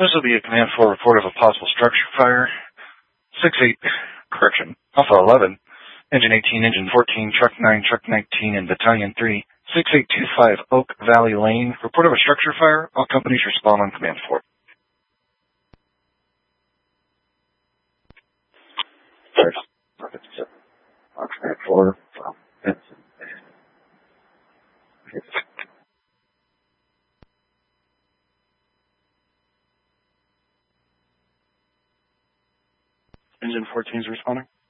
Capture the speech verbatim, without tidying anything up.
This will be a command four report of a possible structure fire. six eight, correction, Alpha eleven, Engine eighteen, Engine fourteen, Truck nine, Truck nineteen, and Battalion three, six eight two five Oak Valley Lane. Report of a structure fire. All companies respond on command four. First, on command four from Benson. Engine fourteen is responding.